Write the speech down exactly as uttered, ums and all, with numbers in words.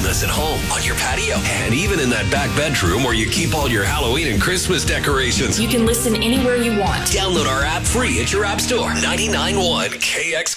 us at home, on your patio, and even in that back bedroom where you keep all your Halloween and Christmas decorations. You can listen anywhere you want. Download our app free at your app store. ninety-nine point one K X